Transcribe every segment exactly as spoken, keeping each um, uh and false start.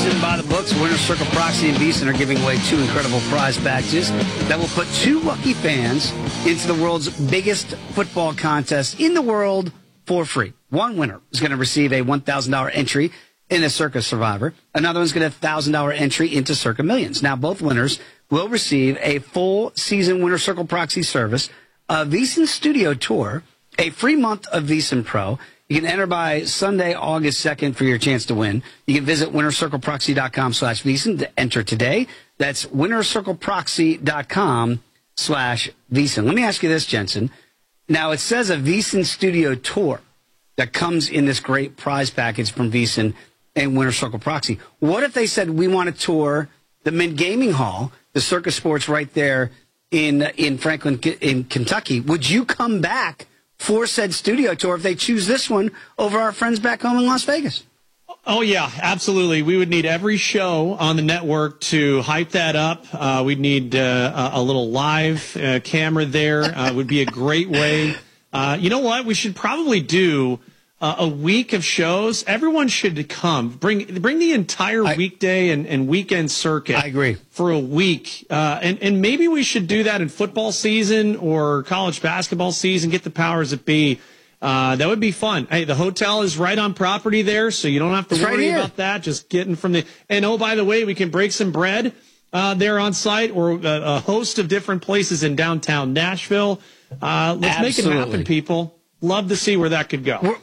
VEASAN by the books. Winner Circle Proxy and VEASAN are giving away two incredible prize packages that will put two lucky fans into the world's biggest football contest in the world for free. One winner is going to receive a one thousand dollars entry in a Circa Survivor. Another one's going to have a one thousand dollars entry into Circa Millions. Now, both winners will receive a full season Winner Circle Proxy service, a VEASAN Studio Tour, a free month of VEASAN Pro. You can enter by Sunday, August second for your chance to win. You can visit winnercircleproxy.com slash VEASAN to enter today. That's winnercircleproxy.com slash VEASAN. Let me ask you this, Jensen. Now, it says a VEASAN Studio Tour that comes in this great prize package from VEASAN and Winner Circle Proxy. What if they said we want to tour the Mint Gaming Hall, the Circus Sports right there in in Franklin, in Kentucky? Would you come back for said studio tour if they choose this one over our friends back home in Las Vegas? Oh, yeah, absolutely. We would need every show on the network to hype that up. Uh, we'd need uh, a little live uh, camera there. Uh, would be a great way. Uh, you know what? We should probably do uh, a week of shows. Everyone should come. Bring bring the entire I, weekday and, and weekend circuit. I agree. For a week. Uh, and, and maybe we should do that in football season or college basketball season. Get the powers that be. Uh, that would be fun. Hey, the hotel is right on property there, so you don't have to it's worry right about that. Just getting from the – and, oh, by the way, we can break some bread uh, there on site or a, a host of different places in downtown Nashville. Uh, let's Absolutely. make it happen, people. Love to see where that could go. We're,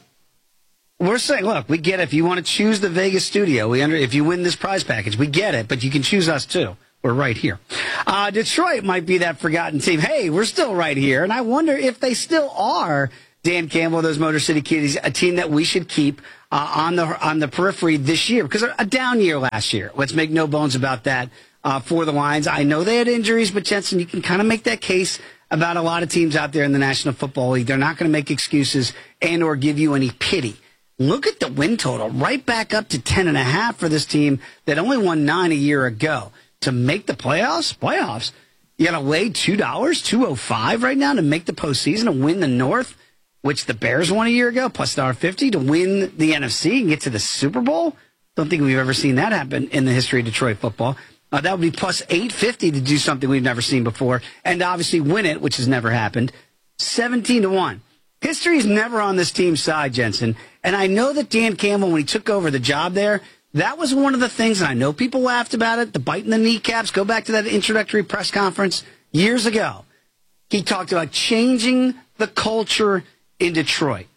we're saying, look, we get it. If you want to choose the Vegas studio, we under, if you win this prize package, we get it, but you can choose us too. We're right here. Uh, Detroit might be that forgotten team. Hey, we're still right here, and I wonder if they still are – Dan Campbell, those Motor City Kitties, a team that we should keep uh, on the on the periphery this year because a down year last year. Let's make no bones about that uh, for the Lions. I know they had injuries, but Jensen, you can kind of make that case about a lot of teams out there in the National Football League. They're not going to make excuses and or give you any pity. Look at the win total, right back up to ten and a half for this team that only won nine a year ago. To make the playoffs, playoffs, you got to lay two dollars, two oh five right now to make the postseason and win the North, which the Bears won a year ago, plus one fifty to win the N F C and get to the Super Bowl. Don't think we've ever seen that happen in the history of Detroit football. Uh, that would be plus eight fifty to do something we've never seen before, and obviously win it, which has never happened. seventeen to one. History is never on this team's side, Jensen. And I know that Dan Campbell, when he took over the job there, that was one of the things, and I know people laughed about it, the bite in the kneecaps. Go back to that introductory press conference years ago. He talked about changing the culture in Detroit.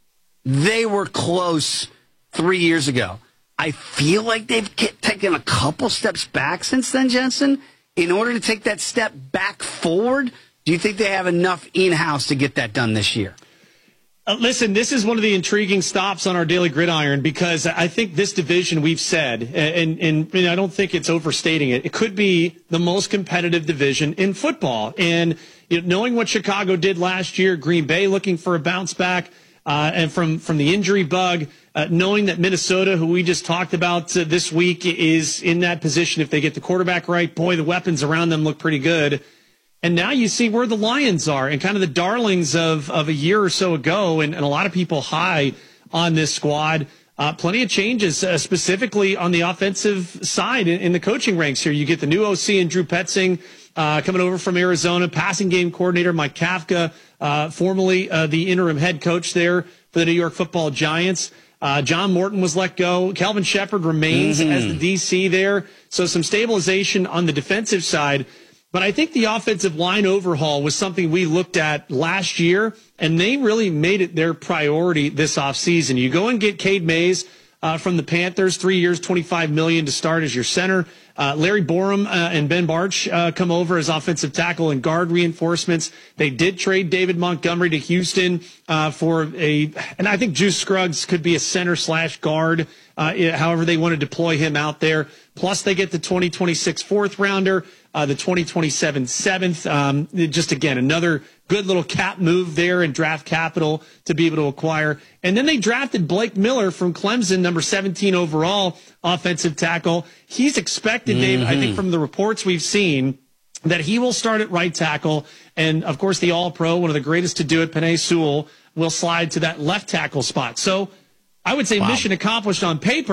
They were close three years ago. I feel like they've taken a couple steps back since then, Jensen. In order to take that step back forward, do you think they have enough in-house to get that done this year? Uh, listen, this is one of the intriguing stops on our Daily Gridiron because I think this division we've said, and, and, and I don't think it's overstating it, it could be the most competitive division in football. And you know, knowing what Chicago did last year, Green Bay looking for a bounce back, uh, and from, from the injury bug, uh, knowing that Minnesota, who we just talked about uh, this week, is in that position if they get the quarterback right. Boy, the weapons around them look pretty good. And now you see where the Lions are and kind of the darlings of, of a year or so ago, and, and a lot of people high on this squad. Uh, plenty of changes, uh, specifically on the offensive side in, in the coaching ranks here. You get the new O C and Drew Petzing uh, coming over from Arizona, passing game coordinator Mike Kafka, uh, formerly uh, the interim head coach there for the New York Football Giants. Uh, John Morton was let go. Calvin Shepard remains mm-hmm. as the D C there. So some stabilization on the defensive side. But I think the offensive line overhaul was something we looked at last year, and they really made it their priority this offseason. You go and get Cade Mays uh, from the Panthers, three years, twenty-five million dollars to start as your center. Uh, Larry Borum uh, and Ben Barch uh, come over as offensive tackle and guard reinforcements. They did trade David Montgomery to Houston uh, for a, and I think Juice Scruggs could be a center slash guard, uh, however they want to deploy him out there. Plus, they get the twenty twenty-six fourth rounder. Uh, the twenty twenty-seven seventh. Um, just, again, another good little cap move there and draft capital to be able to acquire. And then they drafted Blake Miller from Clemson, number seventeen overall offensive tackle. He's expected, mm-hmm. Dave, I think from the reports we've seen, that he will start at right tackle. And, of course, the All-Pro, one of the greatest to do it, Penei Sewell, will slide to that left tackle spot. So I would say wow. mission accomplished on paper.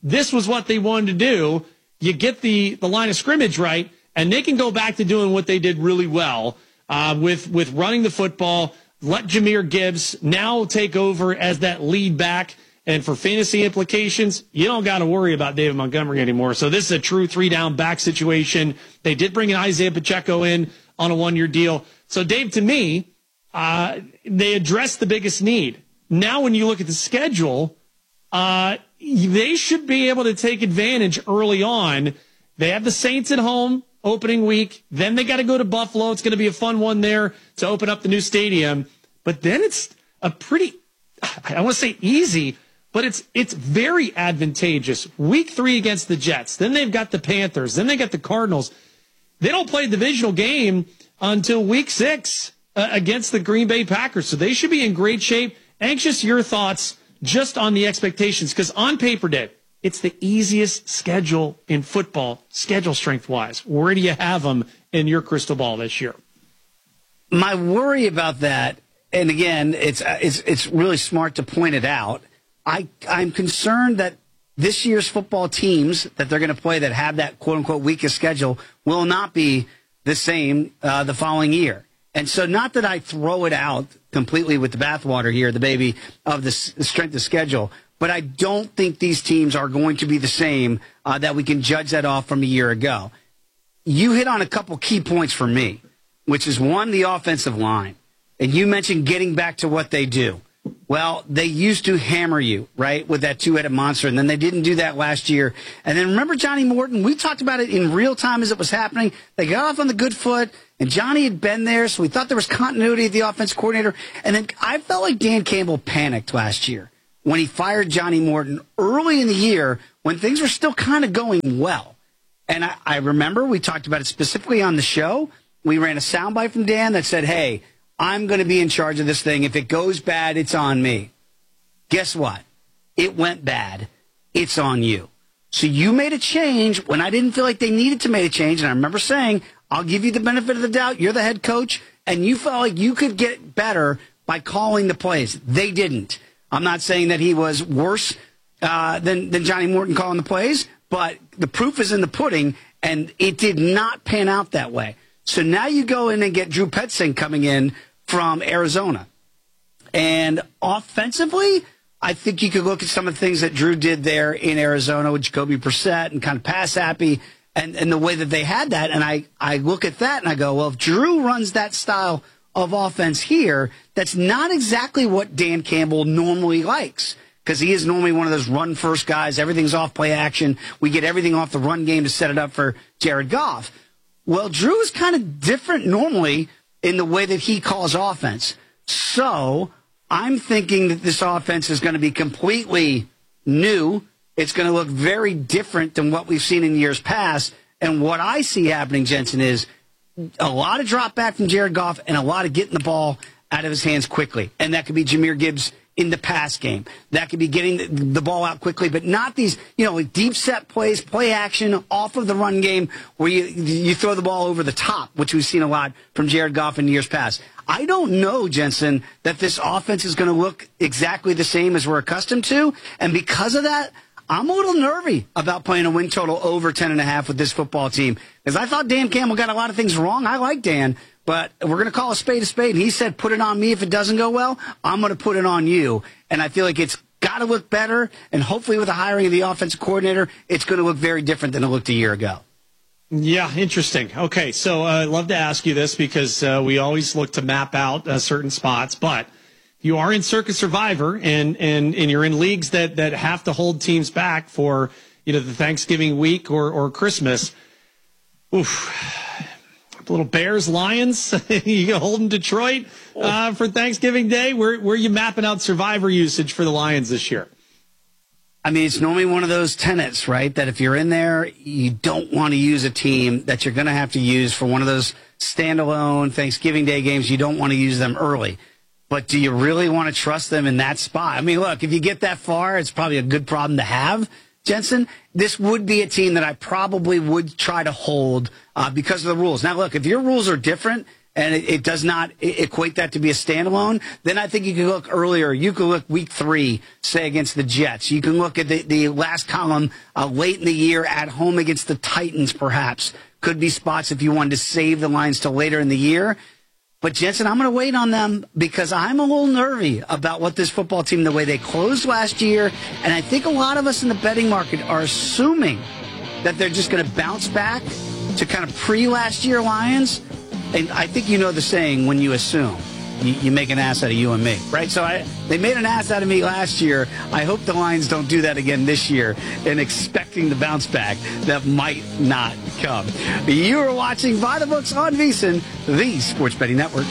this was what they wanted to do. You get the, the line of scrimmage right, and they can go back to doing what they did really well uh, with, with running the football. Let Jahmyr Gibbs now take over as that lead back. And for fantasy implications, you don't got to worry about David Montgomery anymore. So this is a true three-down back situation. They did bring in Isaiah Pacheco in on a one-year deal. So, Dave, to me, uh, they addressed the biggest need. Now when you look at the schedule, uh, they should be able to take advantage early on. They have the Saints at home opening week. Then they got to go to Buffalo. It's going to be a fun one there to open up the new stadium. But then it's a pretty, I want to say easy, but it's it's very advantageous. Week three against the Jets. Then they've got the Panthers. Then they got the Cardinals. They don't play a divisional game until week six uh, against the Green Bay Packers. So they should be in great shape. Anxious, your thoughts just on the expectations. Because on paper, Dave, it's the easiest schedule in football, schedule strength-wise. Where do you have them in your crystal ball this year? My worry about that, and again, it's it's it's really smart to point it out, I, I'm concerned that this year's football teams that they're going to play that have that quote-unquote weakest schedule will not be the same uh, the following year. And so not that I throw it out completely with the bathwater here, the baby of the, s- the strength of schedule, but I don't think these teams are going to be the same uh, that we can judge that off from a year ago. You hit on a couple key points for me, which is, one, the offensive line. And you mentioned getting back to what they do. Well, they used to hammer you, right, with that two-headed monster, and then they didn't do that last year. And then remember Johnny Morton? We talked about it in real time as it was happening. They got off on the good foot, and Johnny had been there, so we thought there was continuity at the offense coordinator. And then I felt like Dan Campbell panicked last year when he fired Johnny Morton early in the year when things were still kind of going well. And I, I remember we talked about it specifically on the show. We ran a soundbite from Dan that said, hey, I'm going to be in charge of this thing. If it goes bad, it's on me. Guess what? It went bad. It's on you. So you made a change when I didn't feel like they needed to make a change. And I remember saying, I'll give you the benefit of the doubt. You're the head coach. And you felt like you could get better by calling the plays. They didn't. I'm not saying that he was worse uh, than, than Johnny Morton calling the plays, but the proof is in the pudding, and it did not pan out that way. So now you go in and get Drew Petzing coming in from Arizona. And offensively, I think you could look at some of the things that Drew did there in Arizona with Jacoby Brissett and kind of pass happy and, and the way that they had that. And I, I look at that and I go, well, if Drew runs that style of offense here, that's not exactly what Dan Campbell normally likes, because he is normally one of those run-first guys. Everything's off play action. We get everything off the run game to set it up for Jared Goff. Well, Drew is kind of different normally in the way that he calls offense. So I'm thinking that this offense is going to be completely new. It's going to look very different than what we've seen in years past. And what I see happening, Jensen, is a lot of drop back from Jared Goff and a lot of getting the ball out of his hands quickly. And that could be Jahmyr Gibbs in the pass game. That could be getting the, the ball out quickly, but not these, you know, like deep set plays, play action off of the run game where you you throw the ball over the top, which we've seen a lot from Jared Goff in years past. I don't know, Jensen, that this offense is going to look exactly the same as we're accustomed to. And because of that, I'm a little nervy about playing a win total over ten and a half with this football team. Because I thought Dan Campbell got a lot of things wrong. I like Dan. But we're going to call a spade a spade. And he said, put it on me if it doesn't go well. I'm going to put it on you. And I feel like it's got to look better. And hopefully with the hiring of the offensive coordinator, it's going to look very different than it looked a year ago. Yeah, interesting. Okay, so uh, I'd love to ask you this because uh, we always look to map out uh, certain spots. But you are in Circuit Survivor, and, and, and you're in leagues that, that have to hold teams back for, you know, the Thanksgiving week or, or Christmas. Oof. Little Bears, Lions, you holding Detroit uh, for Thanksgiving Day? Where, where are you mapping out Survivor usage for the Lions this year? I mean, it's normally one of those tenets, right, that if you're in there, you don't want to use a team that you're going to have to use for one of those standalone Thanksgiving Day games. You don't want to use them early. But do you really want to trust them in that spot? I mean, look, if you get that far, it's probably a good problem to have, Jensen. This would be a team that I probably would try to hold uh, because of the rules. Now, look, if your rules are different and it, it does not equate that to be a standalone, then I think you can look earlier. You can look week three, say, against the Jets. You can look at the, the last column uh, late in the year at home against the Titans, perhaps. Could be spots if you wanted to save the lines till later in the year. But, Jensen, I'm going to wait on them because I'm a little nervy about what this football team, the way they closed last year. And I think a lot of us in the betting market are assuming that they're just going to bounce back to kind of pre-last year Lions. And I think you know the saying, when you assume, you, you make an ass out of you and me, right? So I, they made an ass out of me last year. I hope the Lions don't do that again this year and expecting the bounce back that might not come. You are watching By the Books on VSiN, the Sports Betting Network.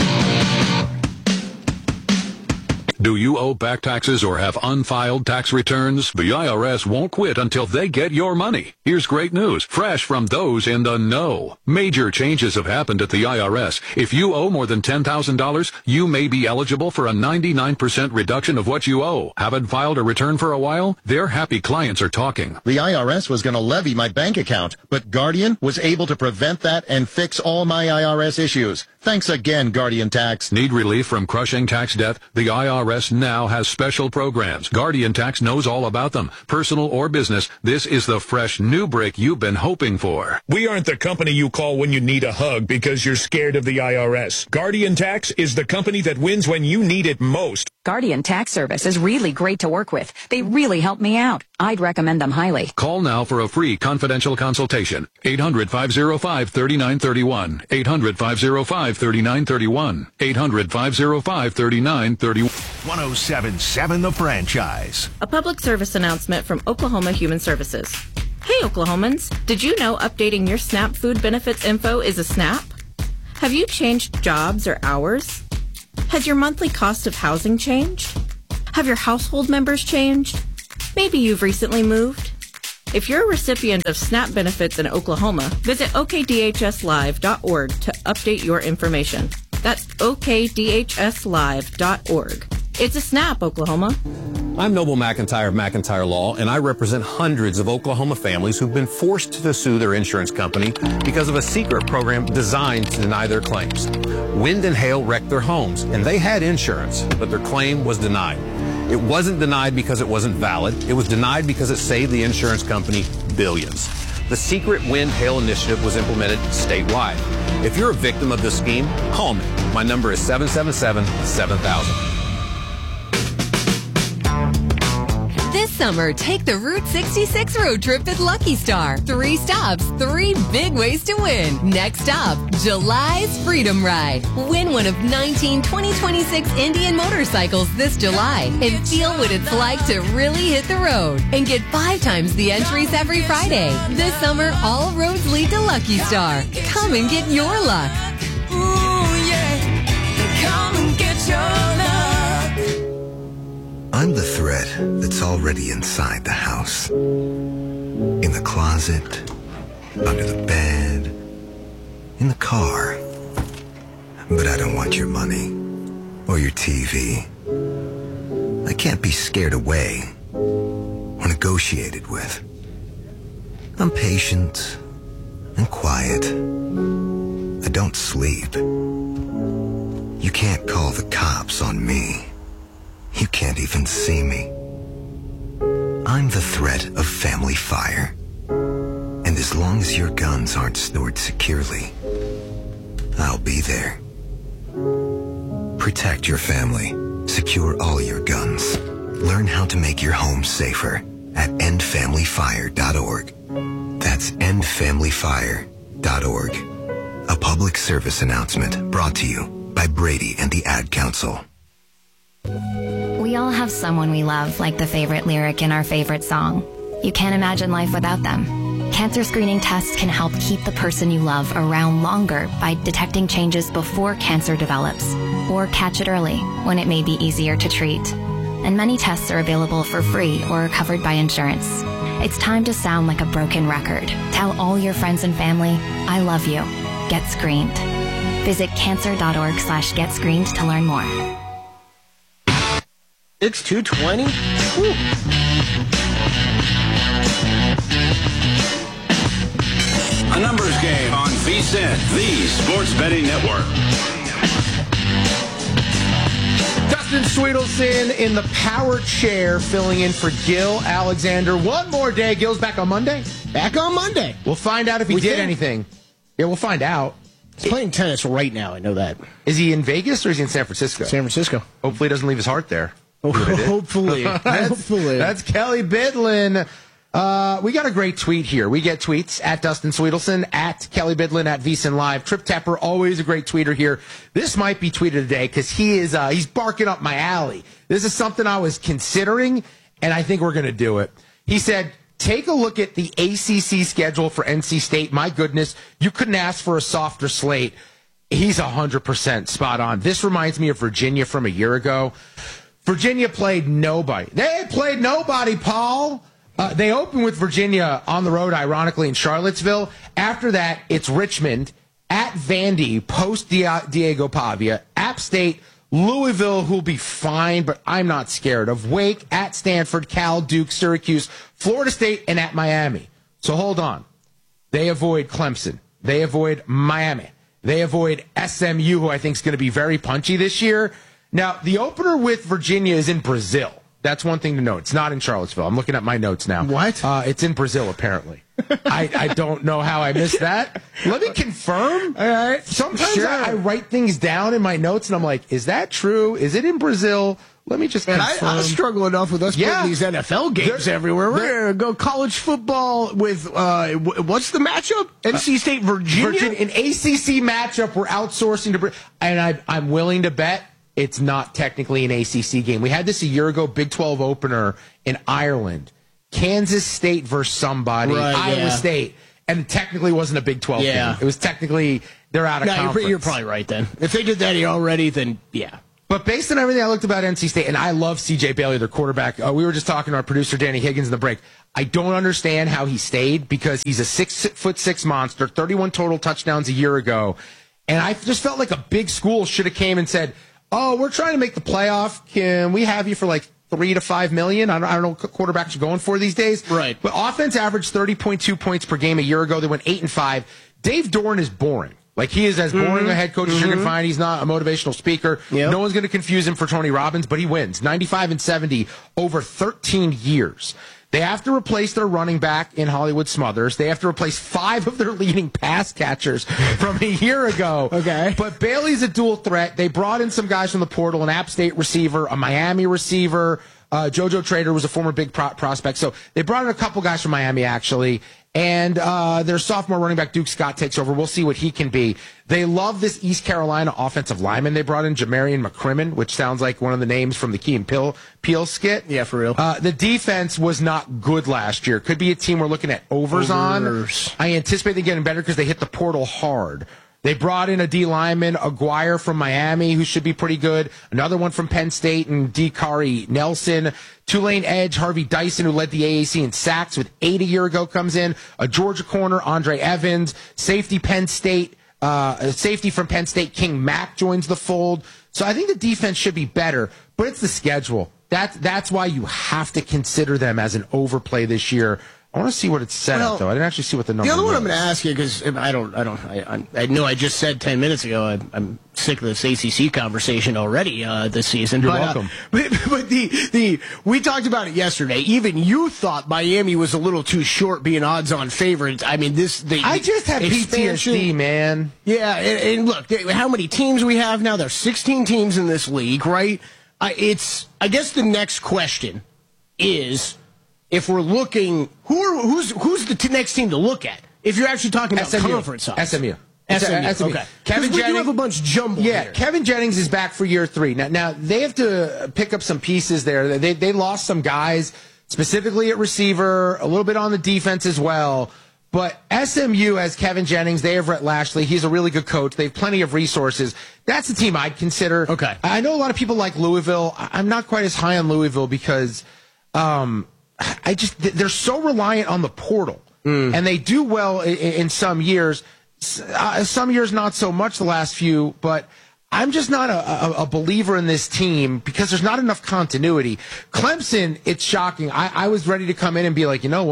Do you owe back taxes or have unfiled tax returns? The I R S won't quit until they get your money. Here's great news, fresh from those in the know. Major changes have happened at the I R S. If you owe more than ten thousand dollars, you may be eligible for a ninety-nine percent reduction of what you owe. Haven't filed a return for a while? Their happy clients are talking. The I R S was going to levy my bank account, but Guardian was able to prevent that and fix all my I R S issues. Thanks again, Guardian Tax. Need relief from crushing tax debt? The I R S now has special programs. Guardian Tax knows all about them. Personal or business, this is the fresh new break you've been hoping for. We aren't the company you call when you need a hug because you're scared of the I R S. Guardian Tax is the company that wins when you need it most. Guardian Tax Service is really great to work with. They really help me out. I'd recommend them highly. Call now for a free confidential consultation. eight hundred, five oh five, three nine three one. eight hundred, five oh five, three nine three one. eight hundred, five oh five, three nine three one. one oh seven point seven The Franchise. A public service announcement from Oklahoma Human Services. Hey, Oklahomans, did you know updating your SNAP food benefits info is a snap? Have you changed jobs or hours? Has your monthly cost of housing changed? Have your household members changed? Maybe you've recently moved. If you're a recipient of SNAP benefits in Oklahoma, visit O K D H S live dot org to update your information. That's O K D H S live dot org. It's a snap, Oklahoma. I'm Noble McIntyre of McIntyre Law, and I represent hundreds of Oklahoma families who've been forced to sue their insurance company because of a secret program designed to deny their claims. Wind and hail wrecked their homes, and they had insurance, but their claim was denied. It wasn't denied because it wasn't valid. It was denied because it saved the insurance company billions. The secret Wind Hail Initiative was implemented statewide. If you're a victim of this scheme, call me. My number is seven seven seven, seven thousand. This summer, take the Route sixty-six road trip at Lucky Star. Three stops, three big ways to win. Next stop, July's Freedom Ride. Win one of nineteen twenty twenty-six Indian motorcycles this July and feel what it's like to really hit the road. And get five times the entries every Friday. This summer, all roads lead to Lucky Star. Come and get your luck. Ooh, yeah. Come and get your luck. I'm the threat that's already inside the house. In the closet, under the bed, in the car. But I don't want your money or your T V. I can't be scared away or negotiated with. I'm patient and quiet. I don't sleep. You can't call the cops on me. You can't even see me. I'm the threat of family fire. And as long as your guns aren't stored securely, I'll be there. Protect your family. Secure all your guns. Learn how to make your home safer at end family fire dot org. That's end family fire dot org. A public service announcement brought to you by Brady and the Ad Council. We all have someone we love, like the favorite lyric in our favorite song. You can't imagine life without them. Cancer screening tests can help keep the person you love around longer by detecting changes before cancer develops, or catch it early when it may be easier to treat. And many tests are available for free or are covered by insurance. It's time to sound like a broken record. Tell all your friends and family, I love you. Get screened. Visit cancer dot org slash get screened to learn more. It's two twenty. Whew. A numbers game on V VSiN, the Sports Betting Network. Dustin Sweetelson in the power chair filling in for Gil Alexander. One more day. Gil's back on Monday? Back on Monday. We'll find out if he We did think. anything. Yeah, we'll find out. He's playing tennis right now. I know that. Is he in Vegas or is he in San Francisco? San Francisco. Hopefully he doesn't leave his heart there. Hopefully. that's, Hopefully. That's Kelly Bidlin. Uh, we got a great tweet here. We get tweets at Dustin Sweetelson, at Kelly Bidlin, at VSiN Live. Trip Tepper, always a great tweeter here. This might be tweeted today because he is uh, he's barking up my alley. This is something I was considering, and I think we're going to do it. He said, take a look at the A C C schedule for N C State. My goodness, you couldn't ask for a softer slate. He's one hundred percent spot on. This reminds me of Virginia from a year ago. Virginia played nobody. They played nobody, Paul. Uh, they open with Virginia on the road, ironically, in Charlottesville. After that, it's Richmond, at Vandy, post Diego Pavia, App State, Louisville, who'll be fine, but I'm not scared of, Wake, at Stanford, Cal, Duke, Syracuse, Florida State, and at Miami. So hold on. They avoid Clemson. They avoid Miami. They avoid S M U, who I think is going to be very punchy this year. Now, the opener with Virginia is in Brazil. That's one thing to note. It's not in Charlottesville. I'm looking at my notes now. What? Uh, it's in Brazil, apparently. I, I don't know how I missed that. Let me confirm. All right. Sometimes Sure. I, I write things down in my notes, and I'm like, is that true? Is it in Brazil? Let me just Man, confirm. I, I struggle enough with us Yeah. putting these N F L games They're- everywhere. We're they're- going to go college football with, uh, w- what's the matchup? N C State, Virginia? Virginia, an A C C matchup we're outsourcing to, Br- and I, I'm willing to bet it's not technically an A C C game. We had this a year ago, Big twelve opener in Ireland, Kansas State versus somebody, Right, Iowa yeah. State, and it technically wasn't a Big twelve Yeah. game. It was technically they're out of No, conference. you're, you're probably right then. If they did that already, then yeah. But based on everything I looked about N C State, and I love C J Bailey, their quarterback. Uh, we were just talking to our producer Danny Higgins in the break. I don't understand how he stayed because he's a six foot six monster, thirty-one total touchdowns a year ago, and I just felt like a big school should have came and said, "Oh, we're trying to make the playoff. Can we have you for like three to five million?" I don't, I don't know what quarterbacks are going for these days. Right. But offense averaged thirty point two points per game a year ago. They went eight and five. Dave Doran is boring. Like, he is as boring Mm-hmm. a head coach as you're going to find. He's not a motivational speaker. Yep. No one's going to confuse him for Tony Robbins, but he wins. ninety-five and seventy over thirteen years. They have to replace their running back in Hollywood Smothers. They have to replace five of their leading pass catchers from a year ago. Okay. But Bailey's a dual threat. They brought in some guys from the portal, an App State receiver, a Miami receiver. Uh, JoJo Trader was a former big pro- prospect. So they brought in a couple guys from Miami, actually. And uh, their sophomore running back, Duke Scott, takes over. We'll see what he can be. They love this East Carolina offensive lineman they brought in, Jamarian McCrimmon, which sounds like one of the names from the Key and Peele, Peele skit. Yeah, for real. Uh, the defense was not good last year. Could be a team we're looking at overs, Overs. on. I anticipate them getting better because they hit the portal hard. They brought in a D lineman, Aguirre from Miami, who should be pretty good. Another one from Penn State, and Dakari Nelson. Tulane edge, Harvey Dyson, who led the A A C in sacks with eight a year ago, comes in. A Georgia corner, Andre Evans. Safety, Penn State. Uh, safety from Penn State, King Mack joins the fold. So I think the defense should be better, but it's the schedule. That's that's why you have to consider them as an overplay this year. I want to see what it's set Well, at, though. I didn't actually see what the number The other one was. I'm going to ask you, because I don't, I don't, I, I, I know I just said ten minutes ago, I, I'm sick of this A C C conversation already uh, this season. You're but, welcome. Uh, but, but the, the, we talked about it yesterday. Even you thought Miami was a little too short being odds-on favorites. I mean, this, the I just have P T S D, expansion- man. Yeah, and, and look, they- how many teams we have now? There's sixteen teams in this league, right? Uh, it's, I guess the next question is, if we're looking, who are, who's who's the t- next team to look at? If you're actually talking about S M U. conference size. S M U. S M U. It's a- S M U. Okay. Kevin Kevin we do Jennings- have a bunch jumbled Yeah, here. Kevin Jennings is back for year three. Now, now they have to pick up some pieces there. They they lost some guys, specifically at receiver, a little bit on the defense as well. But S M U has Kevin Jennings. They have Rhett Lashley. He's a really good coach. They have plenty of resources. That's the team I'd consider. Okay. I know a lot of people like Louisville. I- I'm not quite as high on Louisville because um, I just they're so reliant on the portal, Mm. and they do well in, in some years. S- uh, some years not so much. The last few, but I'm just not a, a, a believer in this team because there's not enough continuity. Clemson, it's shocking. I, I was ready to come in and be like, you know what?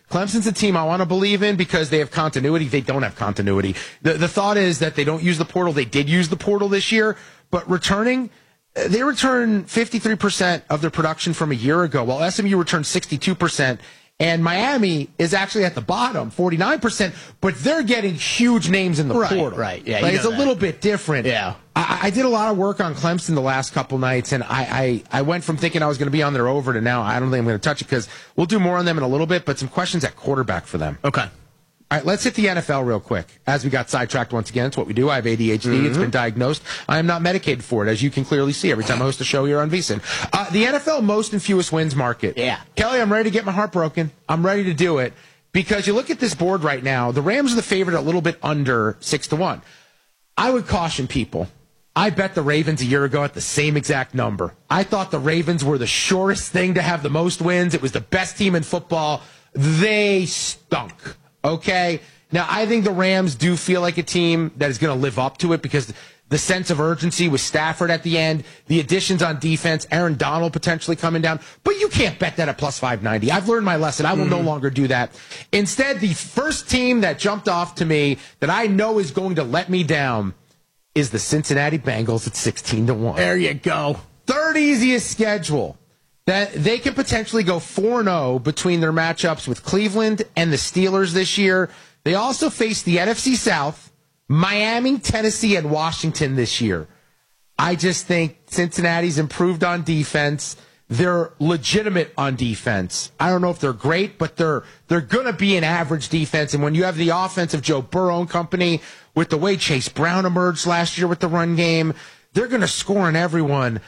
Clemson's a team I want to believe in because they have continuity. They don't have continuity. The, the thought is that they don't use the portal. They did use the portal this year, but returning, they return fifty-three percent of their production from a year ago, while S M U returned sixty-two percent. And Miami is actually at the bottom, forty-nine percent, but they're getting huge names in the right, portal. Right, yeah. Like, you it's know a that. little bit different. Yeah. I, I did a lot of work on Clemson the last couple nights, and I, I, I went from thinking I was going to be on their over to now I don't think I'm going to touch it because we'll do more on them in a little bit, but some questions at quarterback for them. Okay. All right, let's hit the N F L real quick. As we got sidetracked once again, it's what we do. I have A D H D. Mm-hmm. It's been diagnosed. I am not medicated for it, as you can clearly see every time I host a show here on VSiN. Uh, the N F L most and fewest wins market. Yeah. Kelly, I'm ready to get my heart broken. I'm ready to do it because you look at this board right now. The Rams are the favorite a little bit under six to one. I would caution people. I bet the Ravens a year ago at the same exact number. I thought the Ravens were the surest thing to have the most wins. It was the best team in football. They stunk. Okay? Now, I think the Rams do feel like a team that is going to live up to it because the sense of urgency with Stafford at the end, the additions on defense, Aaron Donald potentially coming down. But you can't bet that at plus five ninety. I've learned my lesson. I will mm. no longer do that. Instead, the first team that jumped off to me that I know is going to let me down is the Cincinnati Bengals at sixteen to one. There you go. Third easiest schedule. That they can potentially go four and oh between their matchups with Cleveland and the Steelers this year. They also face the N F C South, Miami, Tennessee, and Washington this year. I just think Cincinnati's improved on defense. They're legitimate on defense. I don't know if they're great, but they're they're going to be an average defense. And when you have the offense of Joe Burrow and company, with the way Chase Brown emerged last year with the run game, they're going to score on everyone.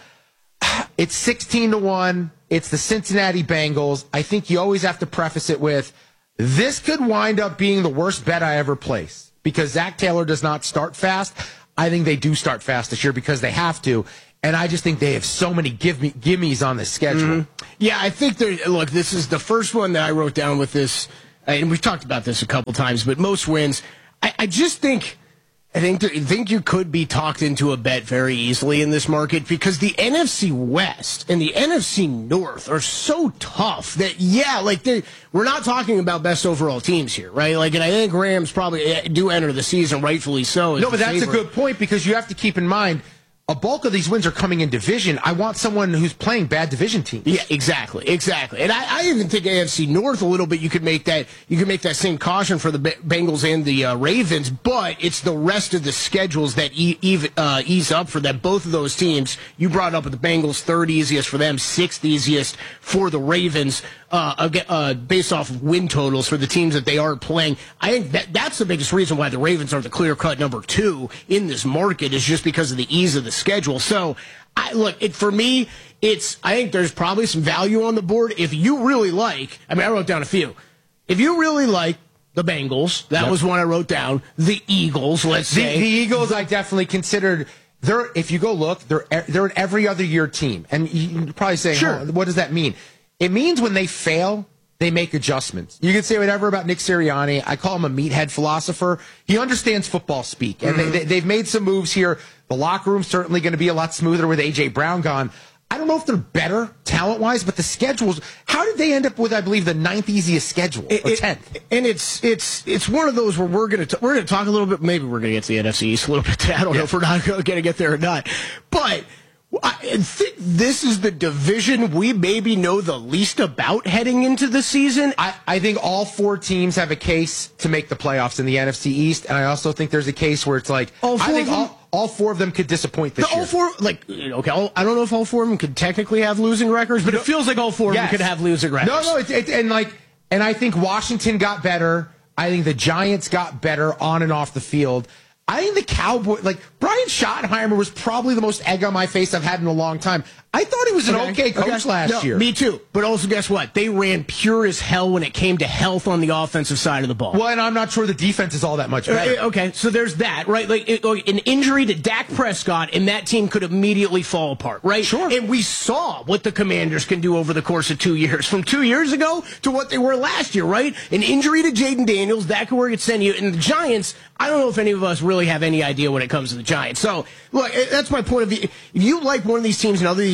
It's sixteen to one. It's the Cincinnati Bengals. I think you always have to preface it with, this could wind up being the worst bet I ever placed because Zach Taylor does not start fast. I think they do start fast this year because they have to. And I just think they have so many give me gimmies on the schedule. Mm-hmm. Yeah, I think there. Look, this is the first one that I wrote down with this, and we've talked about this a couple times. But most wins, I, I just think, I think, I think you could be talked into a bet very easily in this market because the N F C West and the N F C North are so tough that yeah, like they we're not talking about best overall teams here, right? Like, and I think Rams probably do enter the season rightfully so. No, but that's favorite. A good point because you have to keep in mind, a bulk of these wins are coming in division. I want someone who's playing bad division teams. Yeah, exactly, exactly. And I, I even think A F C North a little bit. You could make that. You could make that same caution for the Bengals and the uh, Ravens, but it's the rest of the schedules that e- e- uh, ease up for them. Both of those teams you brought up with the Bengals, third easiest for them, sixth easiest for the Ravens. Uh, uh, based off of win totals for the teams that they are playing. I think that that's the biggest reason why the Ravens are the clear-cut number two in this market is just because of the ease of the schedule. So, I, look, it, for me, it's I think there's probably some value on the board. If you really like, I mean, I wrote down a few. If you really like the Bengals, that yep. was one I wrote down. The Eagles, let's the, say. The Eagles I definitely considered. They're, if you go look, they're they're an every other year team. And you're probably saying, sure. oh, what does that mean? It means when they fail, they make adjustments. You can say whatever about Nick Sirianni. I call him a meathead philosopher. He understands football speak. And mm-hmm. they, they've made some moves here. The locker room's certainly going to be a lot smoother with A J Brown gone. I don't know if they're better talent-wise, but the schedules, how did they end up with, I believe, the ninth easiest schedule, it, or it, tenth? And it's it's it's one of those where we're going to we're going to talk a little bit, maybe we're going to get to the N F C East a little bit. I don't yeah. know if we're not going to get there or not. But I think this is the division we maybe know the least about heading into the season. I, I think all four teams have a case to make the playoffs in the N F C East, and I also think there's a case where it's like, all four I think of them, all, all four of them could disappoint this the, year. All four, like, okay, all, I don't know if all four of them could technically have losing records, but no, it feels like all four yes. of them could have losing records. No, no, it's, it's, and like, and I think Washington got better. I think the Giants got better on and off the field. I think the Cowboys, like, Brian Schottenheimer was probably the most egg on my face I've had in a long time. I thought he was an okay, okay coach okay. last no, year. Me too. But also, guess what? They ran pure as hell when it came to health on the offensive side of the ball. Well, and I'm not sure the defense is all that much better. Uh, okay, so there's that, right? Like, it, an injury to Dak Prescott, and that team could immediately fall apart, right? Sure. And we saw what the Commanders can do over the course of two years. From two years ago to what they were last year, right? An injury to Jaden Daniels, that could where it could send you. And the Giants, I don't know if any of us really have any idea when it comes to the Giants. So, look, that's my point of view. If you like one of these teams and other these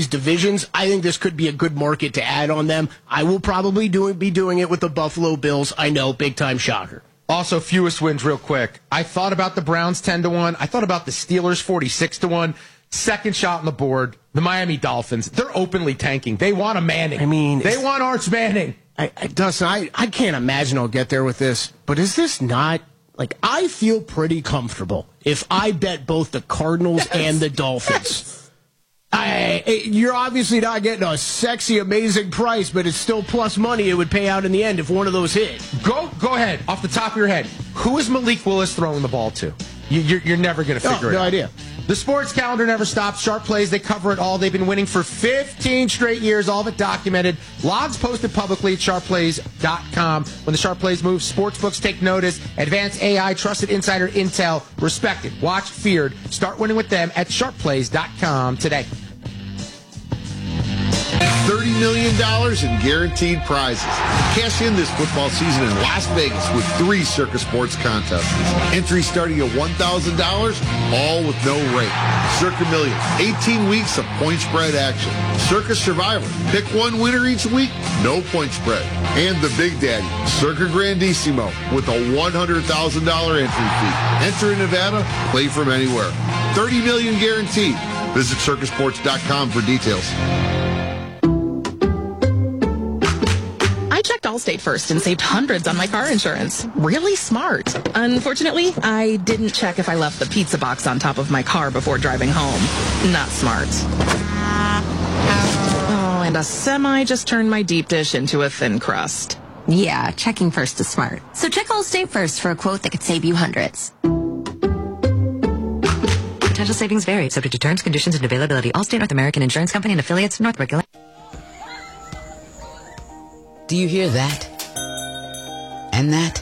these divisions, I think this could be a good market to add on them. I will probably do, be doing it with the Buffalo Bills. I know, big-time shocker. Also, fewest wins real quick. I thought about the Browns ten to one. I thought about the Steelers forty-six to one. Second shot on the board, the Miami Dolphins. They're openly tanking. They want a Manning. I mean, they want Arch Manning. I, I, Dustin, I, I can't imagine I'll get there with this, but is this not, like, I feel pretty comfortable if I bet both the Cardinals yes. and the Dolphins. I, you're obviously not getting a sexy, amazing price, but it's still plus money it would pay out in the end if one of those hit. Go go ahead, off the top of your head. Who is Malik Willis throwing the ball to? You, you're, you're never going to figure oh, it no out. No idea. The sports calendar never stops. Sharp plays, they cover it all. They've been winning for fifteen straight years, all of it documented. Logs posted publicly at sharp plays dot com. When the Sharp Plays move, sportsbooks take notice. Advanced A I, trusted insider intel, respected, watched, feared. Start winning with them at sharp plays dot com today. thirty million dollars in guaranteed prizes. Cash in this football season in Las Vegas with three Circus Sports contests. Entry starting at one thousand dollars, all with no rate. Circa Millions, eighteen weeks of point spread action. Circus Survivor, pick one winner each week, no point spread. And the Big Daddy, Circa Grandissimo, with a one hundred thousand dollars entry fee. Enter in Nevada, play from anywhere. thirty million dollars guaranteed. Visit circus sports dot com for details. Checked Allstate first and saved hundreds on my car insurance. Really smart. Unfortunately, I didn't check if I left the pizza box on top of my car before driving home. Not smart. Oh, and a semi just turned my deep dish into a thin crust. Yeah, checking first is smart. So check Allstate first for a quote that could save you hundreds. Potential savings vary, subject to terms, conditions, and availability. Allstate North American Insurance Company and affiliates, North Regular. Do you hear that? And that?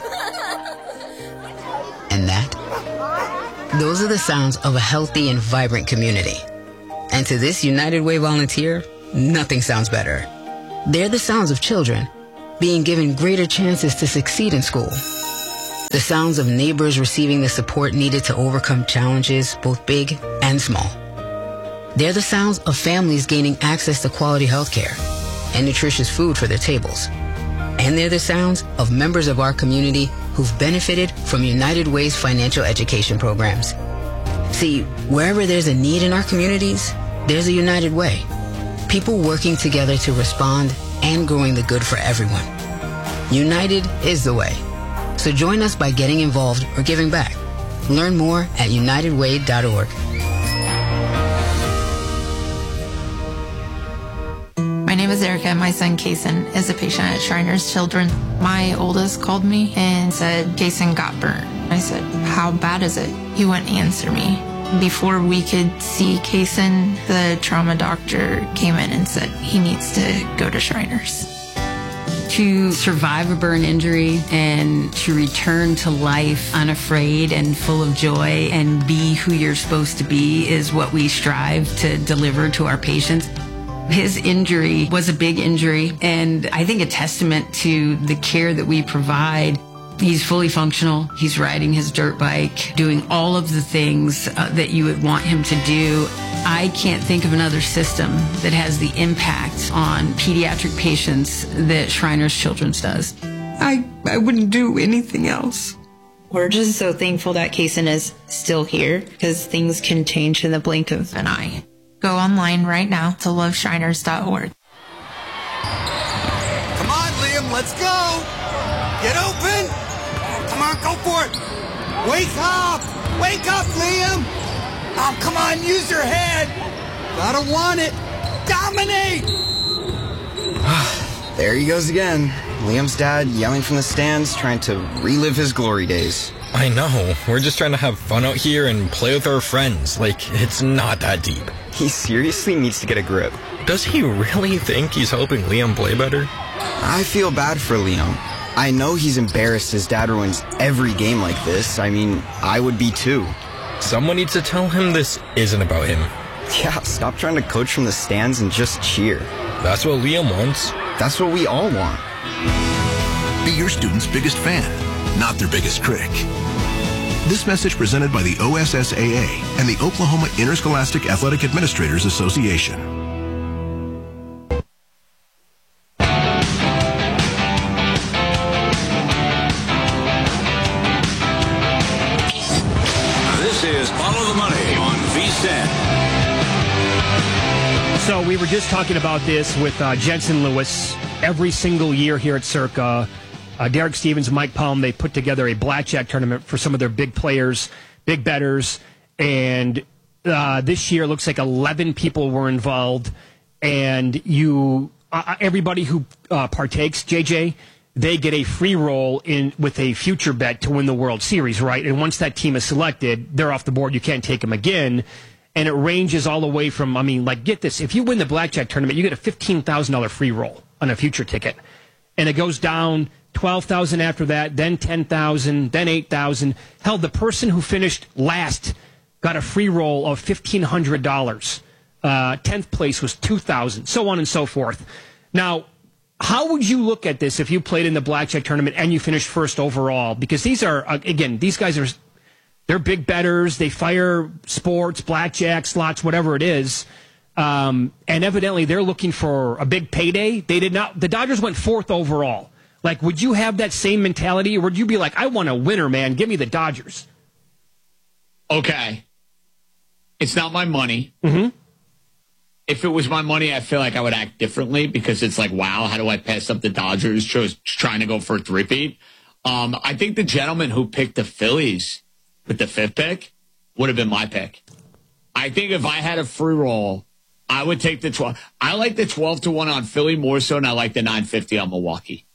And that? Those are the sounds of a healthy and vibrant community. And to this United Way volunteer, nothing sounds better. They're the sounds of children being given greater chances to succeed in school. The sounds of neighbors receiving the support needed to overcome challenges, both big and small. They're the sounds of families gaining access to quality health care and nutritious food for their tables. And they're the sounds of members of our community who've benefited from United Way's financial education programs. See, wherever there's a need in our communities, there's a United Way. People working together to respond and growing the good for everyone. United is the way. So join us by getting involved or giving back. Learn more at united way dot org. My name is Erica. My son, Kason, is a patient at Shriners Children. My oldest called me and said, Kason got burnt. I said, how bad is it? He wouldn't answer me. Before we could see Kason, the trauma doctor came in and said he needs to go to Shriners. To survive a burn injury and to return to life unafraid and full of joy and be who you're supposed to be is what we strive to deliver to our patients. His injury was a big injury, and I think a testament to the care that we provide. He's fully functional. He's riding his dirt bike, doing all of the things uh, that you would want him to do. I can't think of another system that has the impact on pediatric patients that Shriners Children's does. I, I wouldn't do anything else. We're just so thankful that Kason is still here, because things can change in the blink of an eye. Go online right now to love shriners dot org. Come on, Liam, let's go. Get open. Come on, go for it. Wake up. Wake up, Liam. Oh, come on, use your head. Gotta want it. Dominate. There he goes again. Liam's dad yelling from the stands, trying to relive his glory days. I know. We're just trying to have fun out here and play with our friends. Like, it's not that deep. He seriously needs to get a grip. Does he really think he's helping Liam play better? I feel bad for Liam. I know he's embarrassed his dad ruins every game like this. I mean, I would be too. Someone needs to tell him this isn't about him. Yeah, stop trying to coach from the stands and just cheer. That's what Liam wants. That's what we all want. Be your student's biggest fan, not their biggest critic. This message presented by the O S S A A and the Oklahoma Interscholastic Athletic Administrators Association. is Follow the Money on V S I N. So we were just talking about this with uh, Jensen Lewis. Every single year here at Circa, uh, Derek Stevens, Mike Palm, they put together a blackjack tournament for some of their big players, big bettors, and uh, this year it looks like eleven people were involved, and you, uh, everybody who uh, partakes, J J, they get a free roll in with a future bet to win the World Series, right? And once that team is selected, they're off the board. You can't take them again. And it ranges all the way from, I mean, like, get this. If you win the blackjack tournament, you get a fifteen thousand dollars free roll on a future ticket. And it goes down twelve thousand dollars after that, then ten thousand dollars, then eight thousand dollars. Hell, the person who finished last got a free roll of fifteen hundred dollars. Uh, tenth place was two thousand dollars, so on and so forth. Now, how would you look at this if you played in the blackjack tournament and you finished first overall? Because these are, again, these guys are, they're big bettors. They fire sports, blackjack, slots, whatever it is. Um, and evidently they're looking for a big payday. They did not, the Dodgers went fourth overall. Like, would you have that same mentality, or would you be like, I want a winner, man. Give me the Dodgers. Okay. It's not my money. Mm-hmm. If it was my money, I feel like I would act differently, because it's like, wow, how do I pass up the Dodgers just trying to go for a three-peat? Um, I think the gentleman who picked the Phillies with the fifth pick would have been my pick. I think if I had a free roll, I would take the twelve. I like the twelve to one on Philly more so than I like the nine fifty on Milwaukee.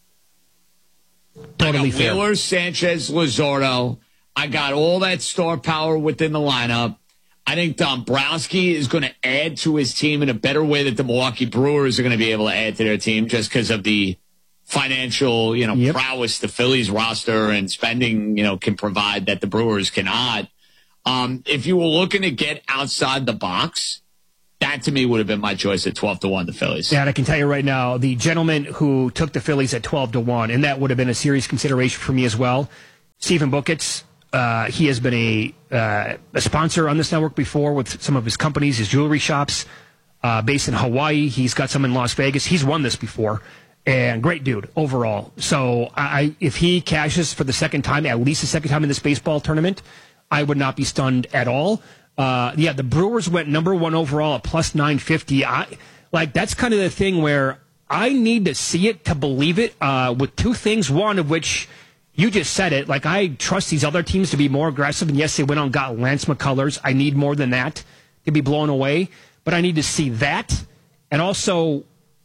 Totally I got fair. Wheeler, Sanchez, Luzardo. I got all that star power within the lineup. I think Dombrowski is going to add to his team in a better way that the Milwaukee Brewers are going to be able to add to their team, just because of the financial, you know, yep. prowess the Phillies roster and spending, you know, can provide that the Brewers cannot. Um, if you were looking to get outside the box, that to me would have been my choice at twelve to one, the Phillies. Yeah, and I can tell you right now, the gentleman who took the Phillies at twelve to one, and that would have been a serious consideration for me as well, Stephen Buckets. Uh, he has been a, uh, a sponsor on this network before with some of his companies, his jewelry shops, uh, based in Hawaii. He's got some in Las Vegas. He's won this before. And great dude overall. So I, if he cashes for the second time, at least the second time in this baseball tournament, I would not be stunned at all. Uh, yeah, the Brewers went number one overall at plus nine fifty. I like that's kind of the thing where I need to see it to believe it. Uh, with two things, one of which you just said it. Like, I trust these other teams to be more aggressive. And yes, they went on and got Lance McCullers. I need more than that to be blown away. But I need to see that, and also,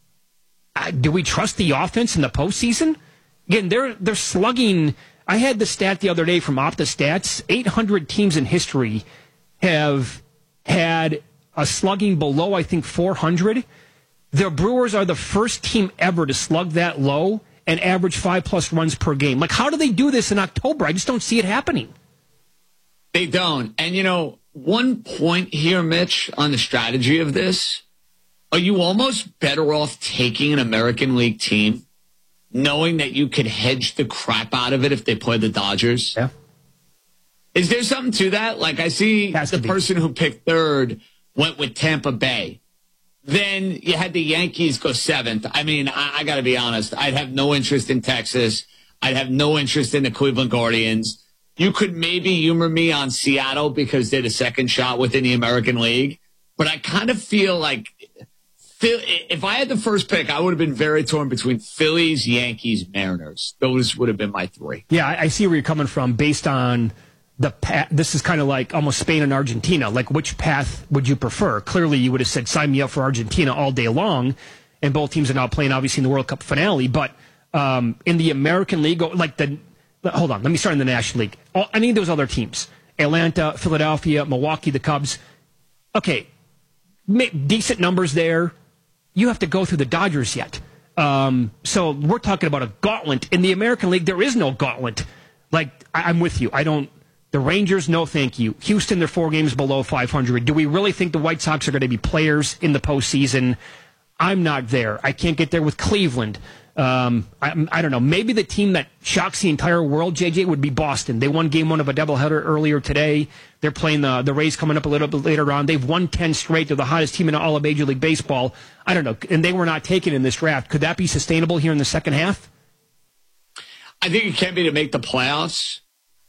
Uh, do we trust the offense in the postseason? Again, they're they're slugging. I had the stat the other day from OptaStats. eight hundred teams in history have had a slugging below, I think, four hundred. The Brewers are the first team ever to slug that low and average five-plus runs per game. Like, how do they do this in October? I just don't see it happening. They don't. And, you know, one point here, Mitch, on the strategy of this, are you almost better off taking an American League team, knowing that you could hedge the crap out of it if they play the Dodgers? Yeah. Is there something to that? Like, I see the be. person who picked third went with Tampa Bay. Then you had the Yankees go seventh. I mean, I, I got to be honest. I'd have no interest in Texas. I'd have no interest in the Cleveland Guardians. You could maybe humor me on Seattle because they're the second shot within the American League. But I kind of feel like if I had the first pick, I would have been very torn between Phillies, Yankees, Mariners. Those would have been my three. Yeah, I, I see where you're coming from based on the path. This is kind of like almost Spain and Argentina. Like, which path would you prefer? Clearly, you would have said, sign me up for Argentina all day long. And both teams are now playing, obviously, in the World Cup finale. But um, in the American League, like the, hold on, let me start in the National League. All, any of those other teams, Atlanta, Philadelphia, Milwaukee, the Cubs. Okay, decent numbers there. You have to go through the Dodgers yet. Um, so we're talking about a gauntlet. In the American League, there is no gauntlet. Like, I, I'm with you. I don't. The Rangers, no thank you. Houston, they're four games below five hundred. Do we really think the White Sox are going to be players in the postseason? I'm not there. I can't get there with Cleveland. Um, I, I don't know. Maybe the team that shocks the entire world, J J, would be Boston. They won game one of a doubleheader earlier today. They're playing the, the Rays coming up a little bit later on. They've won ten straight. They're the hottest team in all of Major League Baseball. I don't know. And they were not taken in this draft. Could that be sustainable here in the second half? I think it can be to make the playoffs.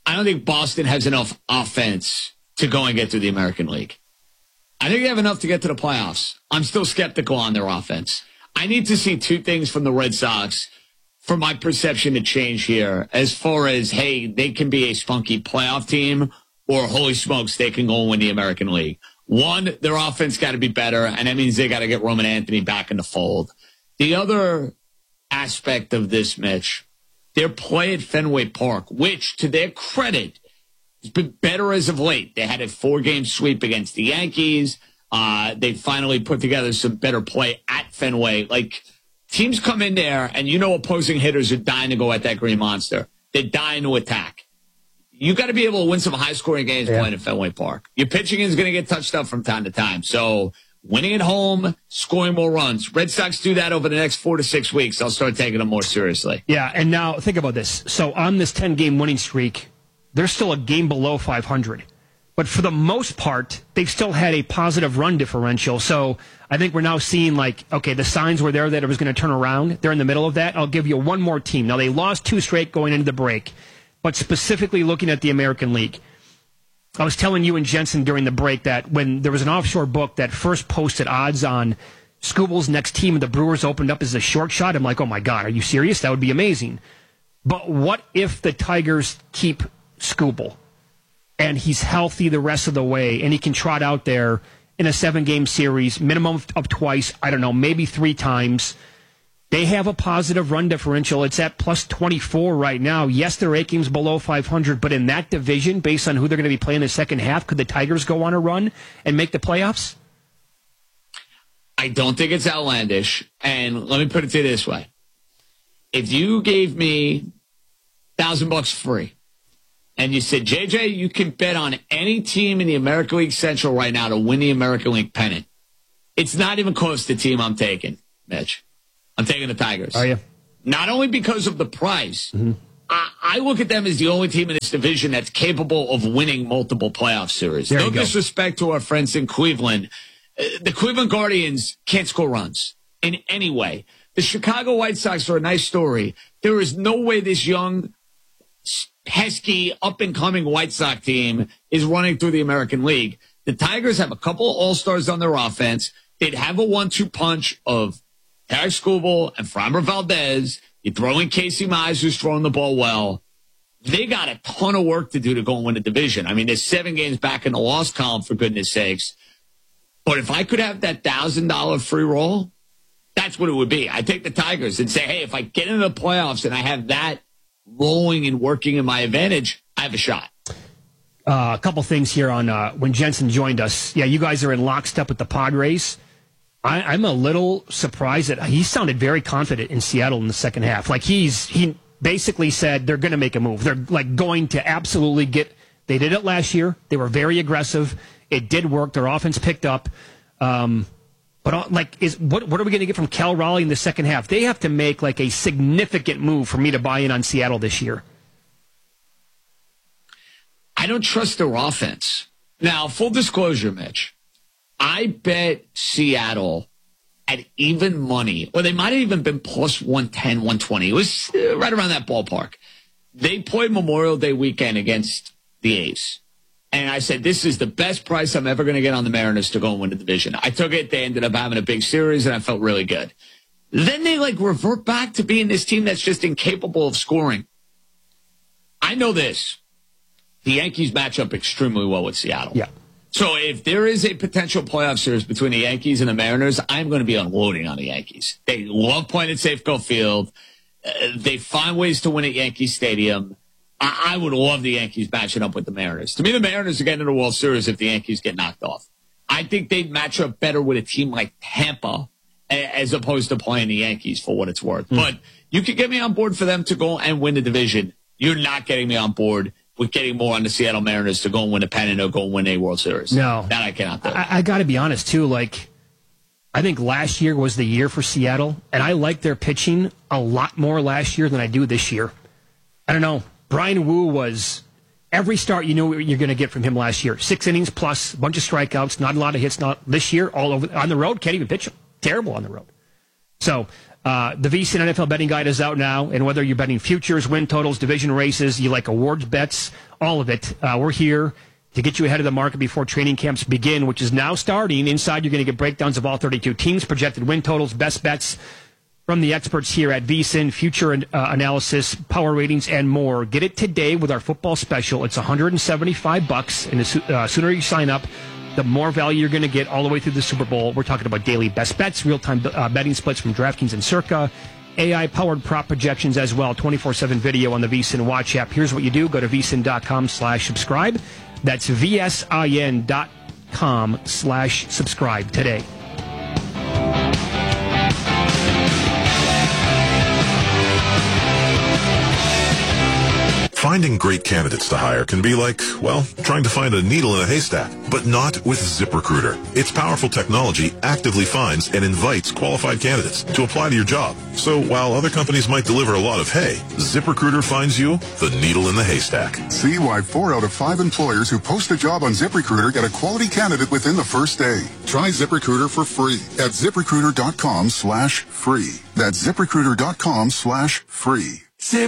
I don't think Boston has enough offense to go and get through the American League. I think they have enough to get to the playoffs. I'm still skeptical on their offense. I need to see two things from the Red Sox for my perception to change here as far as, hey, they can be a spunky playoff team, or holy smokes, they can go and win the American League. One, their offense got to be better, and that means they got to get Roman Anthony back in the fold. The other aspect of this, Mitch, their play at Fenway Park, which, to their credit, has been better as of late. They had a four-game sweep against the Yankees. Uh, they finally put together some better play at Fenway. Like, teams come in there, and you know opposing hitters are dying to go at that Green Monster. They're dying to attack. You got to be able to win some high-scoring games yeah. playing at Fenway Park. Your pitching is going to get touched up from time to time. So winning at home, scoring more runs. Red Sox do that over the next four to six weeks. I'll start taking them more seriously. Yeah, and now think about this. So on this ten-game winning streak, they're still a game below five hundred. But for the most part, they've still had a positive run differential. So I think we're now seeing, like, okay, the signs were there that it was going to turn around. They're in the middle of that. I'll give you one more team. Now, they lost two straight going into the break. But specifically looking at the American League, I was telling you and Jensen during the break that when there was an offshore book that first posted odds on Skubal's next team and the Brewers opened up as a short shot, I'm like, oh, my God, are you serious? That would be amazing. But what if the Tigers keep Skubal and he's healthy the rest of the way and he can trot out there in a seven-game series, minimum of twice, I don't know, maybe three times? They have a positive run differential. It's at plus twenty-four right now. Yes, they're eight games below five hundred, but in that division, based on who they're going to be playing in the second half, could the Tigers go on a run and make the playoffs? I don't think it's outlandish. And let me put it to you this way. If you gave me a thousand bucks free and you said, J J, you can bet on any team in the American League Central right now to win the American League pennant, it's not even close to the team I'm taking, Mitch. I'm taking the Tigers. Are you? Not only because of the price. Mm-hmm. I, I look at them as the only team in this division that's capable of winning multiple playoff series. There no disrespect to our friends in Cleveland. Uh, the Cleveland Guardians can't score runs in any way. The Chicago White Sox are a nice story. There is no way this young, pesky, up-and-coming White Sox team is running through the American League. The Tigers have a couple of all-stars on their offense. They'd have a one two punch of Tarik Skubal and Framber Valdez. You throw in Casey Mize, who's throwing the ball well. They got a ton of work to do to go and win the division. I mean, there's seven games back in the loss column, for goodness sakes. But if I could have that one thousand dollars free roll, that's what it would be. I'd take the Tigers and say, hey, if I get into the playoffs and I have that rolling and working in my advantage, I have a shot. Uh, a couple things here on uh, when Jensen joined us. Yeah, you guys are in lockstep with the Padres. I, I'm a little surprised that he sounded very confident in Seattle in the second half. Like he's he basically said they're going to make a move. They're like going to absolutely get. They did it last year. They were very aggressive. It did work. Their offense picked up. Um, but uh, like, is what what are we going to get from Cal Raleigh in the second half? They have to make like a significant move for me to buy in on Seattle this year. I don't trust their offense. Now, full disclosure, Mitch. I bet Seattle at even money, or they might have even been plus one ten, one twenty. It was right around that ballpark. They played Memorial Day weekend against the A's. And I said, this is the best price I'm ever going to get on the Mariners to go and win the division. I took it. They ended up having a big series, and I felt really good. Then they, like, revert back to being this team that's just incapable of scoring. I know this. The Yankees match up extremely well with Seattle. Yeah. So if there is a potential playoff series between the Yankees and the Mariners, I'm going to be unloading on the Yankees. They love playing at Safeco Field. Uh, they find ways to win at Yankee Stadium. I, I would love the Yankees matching up with the Mariners. To me, the Mariners are getting to the World Series if the Yankees get knocked off. I think they'd match up better with a team like Tampa a, as opposed to playing the Yankees for what it's worth. Mm. But you could get me on board for them to go and win the division. You're not getting me on board with getting more on the Seattle Mariners to go and win a pennant or go and win a World Series. No. That I cannot do. I, I got to be honest, too. Like, I think last year was the year for Seattle, and I like their pitching a lot more last year than I do this year. I don't know. Brian Wu was every start you knew what you're going to get from him last year. Six innings plus, a bunch of strikeouts, not a lot of hits. Not this year, all over on the road, can't even pitch him. Terrible on the road. So Uh, the VSiN N F L betting guide is out now, and whether you're betting futures, win totals, division races, you like awards bets, all of it, uh, we're here to get you ahead of the market before training camps begin, which is now starting. Inside, you're going to get breakdowns of all thirty-two teams, projected win totals, best bets from the experts here at VSiN, future uh, analysis, power ratings, and more. Get it today with our football special. It's one hundred seventy-five bucks, and the uh, sooner you sign up, the more value you're going to get all the way through the Super Bowl. We're talking about daily best bets, real-time uh, betting splits from DraftKings and Circa, A I-powered prop projections as well, twenty-four seven video on the VSiN Watch app. Here's what you do. Go to VSiN.com slash subscribe. That's V S I N dot com slash subscribe today. Finding great candidates to hire can be like, well, trying to find a needle in a haystack, but not with ZipRecruiter. Its powerful technology actively finds and invites qualified candidates to apply to your job. So while other companies might deliver a lot of hay, ZipRecruiter finds you the needle in the haystack. See why four out of five employers who post a job on ZipRecruiter get a quality candidate within the first day. Try ZipRecruiter for free at ZipRecruiter.com slash free. That's ZipRecruiter.com slash free.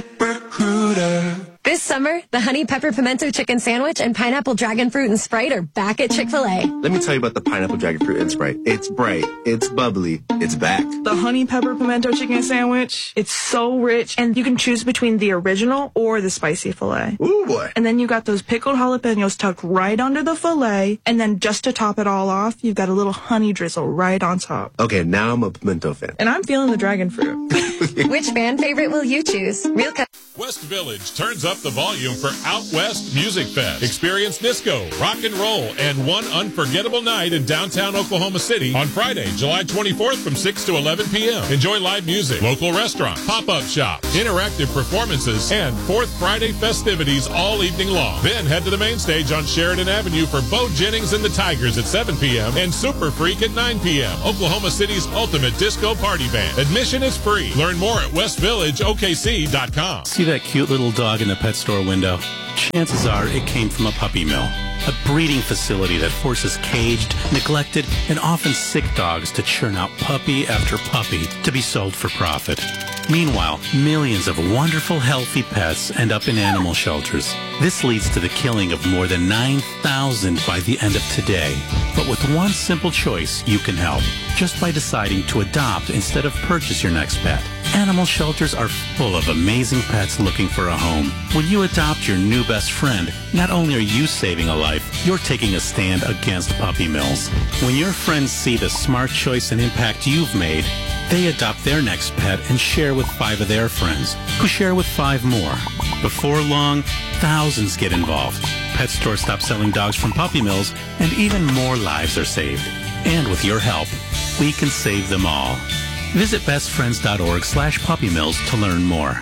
ZipRecruiter. This summer, the Honey Pepper Pimento Chicken Sandwich and Pineapple Dragon Fruit and Sprite are back at Chick-fil-A. Let me tell you about the Pineapple Dragon Fruit and Sprite. It's bright, it's bubbly, it's back. The Honey Pepper Pimento Chicken Sandwich, it's so rich, and you can choose between the original or the spicy filet. Ooh, boy. And then you got those pickled jalapenos tucked right under the filet, and then just to top it all off, you've got a little honey drizzle right on top. Okay, now I'm a pimento fan. And I'm feeling the dragon fruit. Which fan favorite will you choose? Real co- West Village turns up the volume for Out West Music Fest. Experience disco, rock and roll, and one unforgettable night in downtown Oklahoma City on Friday, July twenty-fourth from six to eleven p.m. Enjoy live music, local restaurant, pop-up shop, interactive performances, and Fourth Friday festivities all evening long. Then head to the main stage on Sheridan Avenue for Bo Jennings and the Tigers at seven p.m. and Super Freak at nine p.m. Oklahoma City's ultimate disco party band. Admission is free. Learn more at west village o k c dot com. See that cute little dog in the pet store window? Chances are it came from a puppy mill, a breeding facility that forces caged, neglected, and often sick dogs to churn out puppy after puppy to be sold for profit. Meanwhile, millions of wonderful, healthy pets end up in animal shelters. This leads to the killing of more than nine thousand by the end of today. But with one simple choice, you can help, just by deciding to adopt instead of purchase your next pet. Animal shelters are full of amazing pets looking for a home. When you adopt your new best friend, not only are you saving a life, you're taking a stand against puppy mills. When your friends see the smart choice and impact you've made, they adopt their next pet and share with five of their friends, who share with five more. Before long, thousands get involved. Pet stores stop selling dogs from puppy mills, and even more lives are saved. And with your help, we can save them all. Visit bestfriends.org slash puppy mills to learn more.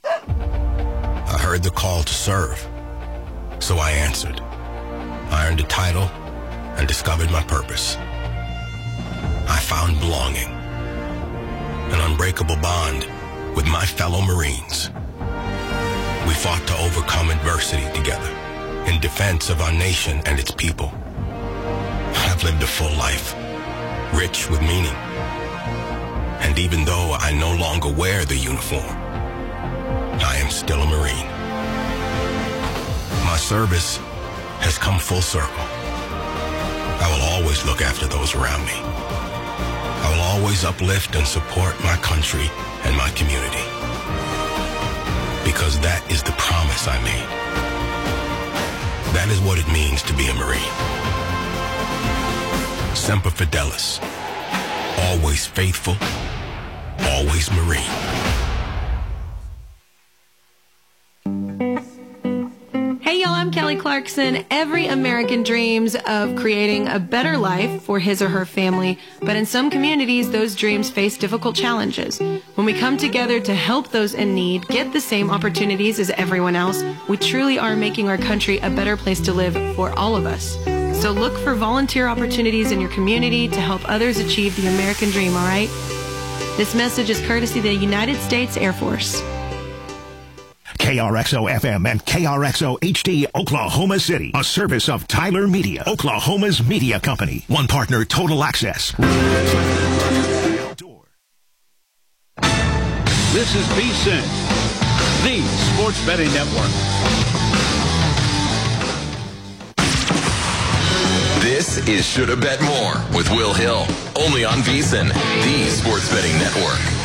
I heard the call to serve, so I answered. I earned a title and discovered my purpose. I found belonging, an unbreakable bond with my fellow Marines. We fought to overcome adversity together in defense of our nation and its people. I've lived a full life, rich with meaning. And even though I no longer wear the uniform, I am still a Marine. My service has come full circle. I will always look after those around me. I will always uplift and support my country and my community. Because that is the promise I made. That is what it means to be a Marine. Semper Fidelis. Always faithful, always Marine. Hey y'all, I'm Kelly Clarkson. Every American dreams of creating a better life for his or her family, but in some communities, those dreams face difficult challenges. When we come together to help those in need get the same opportunities as everyone else, we truly are making our country a better place to live for all of us. So look for volunteer opportunities in your community to help others achieve the American dream, all right? This message is courtesy of the United States Air Force. K R X O F M and K R X O H D Oklahoma City, a service of Tyler Media, Oklahoma's media company. One partner, Total Access. This is VSiN, the Sports Betting Network. This is Shoulda Bet More with Will Hill, only on VSiN, the Sports Betting Network.